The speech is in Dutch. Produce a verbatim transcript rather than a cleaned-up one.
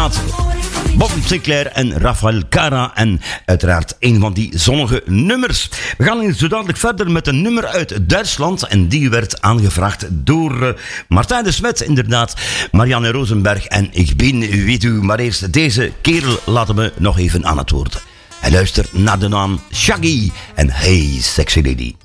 inderdaad. Bob Sinclair en Rafael Cara. En uiteraard een van die zonnige nummers. We gaan zo dadelijk verder met een nummer uit Duitsland. En die werd aangevraagd door uh, Martijn de Smet, inderdaad. Marianne Rosenberg en ik ben, weet u. Maar eerst deze kerel laten we nog even aan het woord. Hij luistert naar de naam Shaggy. En Hey Sexy Lady.